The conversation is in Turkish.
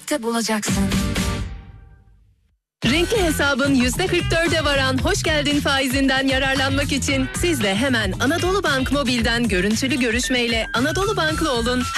birlikte bulacaksın. Renkli hesabın %44'e varan hoş geldin faizinden yararlanmak için siz de hemen Anadolu Bank Mobil'den görüntülü görüşmeyle Anadolu Banklı olun.